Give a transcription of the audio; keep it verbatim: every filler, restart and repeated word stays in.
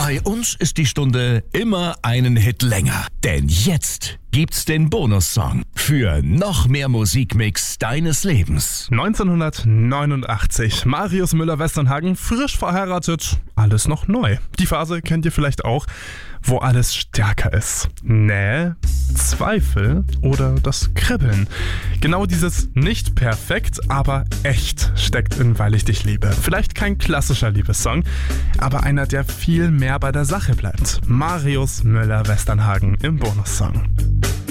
Bei uns ist die Stunde immer einen Hit länger. Denn jetzt gibt's den Bonussong für noch mehr Musikmix deines Lebens. neunzehnhundertneunundachtzig. Marius Müller-Westernhagen, frisch verheiratet, alles noch neu. Die Phase kennt ihr vielleicht auch, wo alles stärker ist. Nähe, Zweifel oder das Kribbeln. Genau dieses nicht perfekt, aber echt steckt in Weil ich dich liebe. Vielleicht kein klassischer Liebessong, aber einer, der viel mehr bei der Sache bleibt. Marius Müller-Westernhagen im Bonussong.